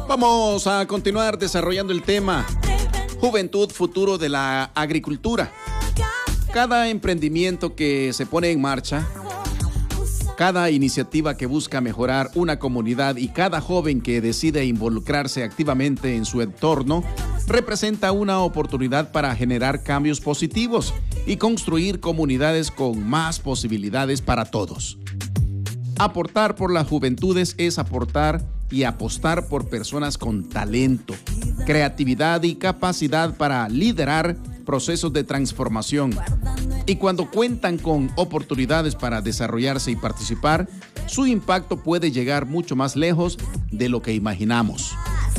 Vamos a continuar desarrollando el tema Juventud, futuro de la agricultura. Cada emprendimiento que se pone en marcha, cada iniciativa que busca mejorar una comunidad y cada joven que decide involucrarse activamente en su entorno representa una oportunidad para generar cambios positivos y construir comunidades con más posibilidades para todos. Aportar por las juventudes es aportar y apostar por personas con talento, creatividad y capacidad para liderar procesos de transformación. Y cuando cuentan con oportunidades para desarrollarse y participar, su impacto puede llegar mucho más lejos de lo que imaginamos.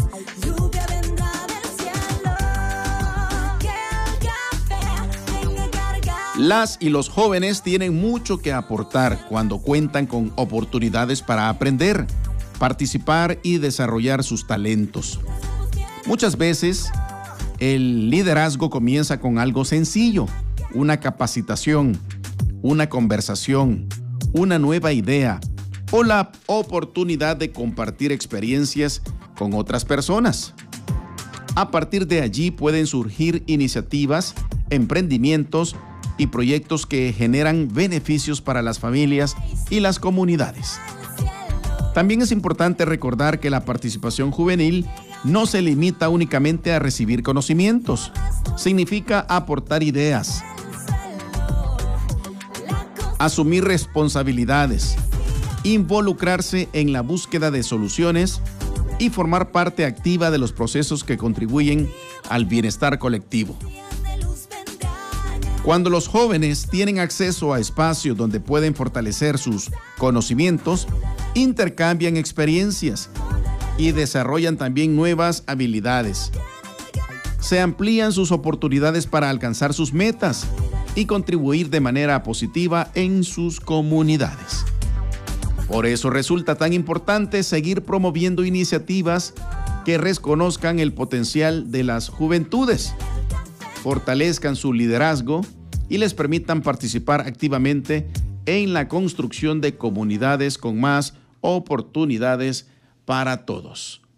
Las y los jóvenes tienen mucho que aportar cuando cuentan con oportunidades para aprender, participar y desarrollar sus talentos. Muchas veces, el liderazgo comienza con algo sencillo, una capacitación, una conversación, una nueva idea o la oportunidad de compartir experiencias con otras personas. A partir de allí pueden surgir iniciativas, emprendimientos y proyectos que generan beneficios para las familias y las comunidades. También es importante recordar que la participación juvenil no se limita únicamente a recibir conocimientos. Significa aportar ideas, asumir responsabilidades, involucrarse en la búsqueda de soluciones y formar parte activa de los procesos que contribuyen al bienestar colectivo. Cuando los jóvenes tienen acceso a espacios donde pueden fortalecer sus conocimientos, intercambian experiencias y desarrollan también nuevas habilidades. Se amplían sus oportunidades para alcanzar sus metas y contribuir de manera positiva en sus comunidades. Por eso resulta tan importante seguir promoviendo iniciativas que reconozcan el potencial de las juventudes, fortalezcan su liderazgo y les permitan participar activamente en la construcción de comunidades con más oportunidades para todos.